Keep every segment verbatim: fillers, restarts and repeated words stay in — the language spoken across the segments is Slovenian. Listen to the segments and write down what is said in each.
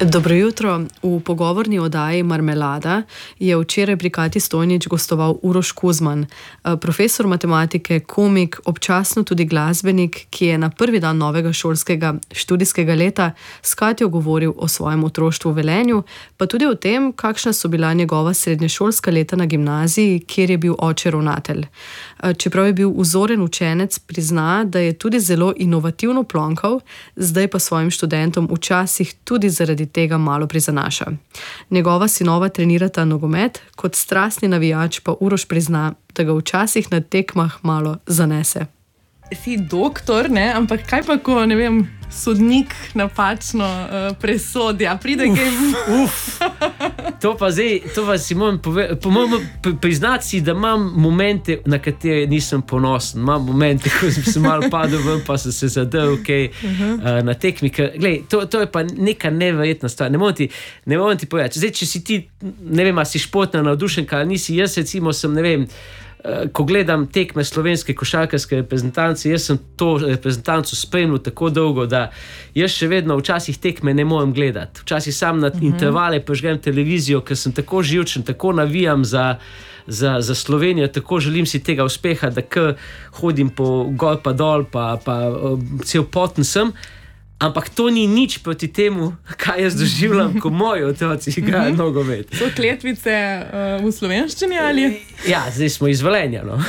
Dobro jutro. V pogovorni oddaji Marmelada je včeraj pri Katji Stojnič gostoval Uroš Kuzman, profesor matematike, komik, občasno tudi glasbenik, ki je na prvi dan novega šolskega študijskega leta s Katjo govoril o svojem otroštvu v Velenju, pa tudi o tem, kakšna so bila njegova srednješolska leta na gimnaziji, kjer je bil oče ravnatelj. Čeprav je bil vzoren učenec, prizna, da je tudi zelo inovativno plonkal, zdaj pa svojim študentom včasih tudi zaradi tega malo prizanaša. Njegova sinova trenirata nogomet, kot strastni navijač pa Uroš prizna, da ga včasih na tekmah malo zanese. Si doktor, ne? Ampak kaj pa, ko, ne vem, sodnik napačno uh, presodja, pride uf, kaj... Uf, to pa zdaj, to pa si moram povedati, priznati si, da imam momente, na katere nisem ponosen. Imam momente, ko sem se malo padel ven, pa sem se zadel, okay, uh-huh. uh, na tekmi. Glej, to, to je pa neka neverjetna stvar. Ne morem ti, ne morem ti povedati. Zdaj, če si ti, ne vem, a si športna navdušenka ali nisi, jaz recimo sem, ne vem, ko gledam tekme slovenske košarkarske reprezentance, jaz sem to reprezentanco spremljal tako dolgo, da jaz še vedno včasih tekme ne morem gledati. Včasih sam na uh-huh. intervale požgem televizijo, ker sem tako živčen, tako navijam za, za, za Slovenijo, tako želim si tega uspeha, da kar hodim po gor pa dol, pa, pa cel poten sem. Ampak to ni nič proti temu, kaj jaz doživljam, ko moji otroci igrajo nogomet. So kletvice uh, v slovenščini ali? Ja, zdaj smo iz Velenja, no.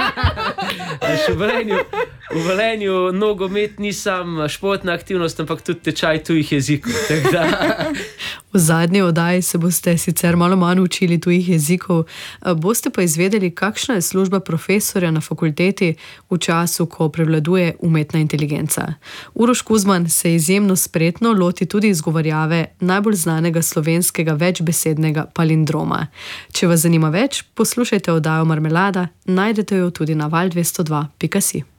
v Velenju, v Velenju nogomet ni samo športna aktivnost, ampak tudi tečaj tujih jezikov. V zadnji oddaji se boste sicer malo manj učili tujih jezikov, boste pa izvedeli, kakšna je služba profesorja na fakulteti v času, ko prevladuje umetna inteligenca. Uroš Kuzman se izjemno spretno loti tudi izgovarjave najbolj znanega slovenskega večbesednega palindroma. Če vas zanima več, poslušajte oddajo Marmelada, najdete jo tudi na val dvesto dva pika si.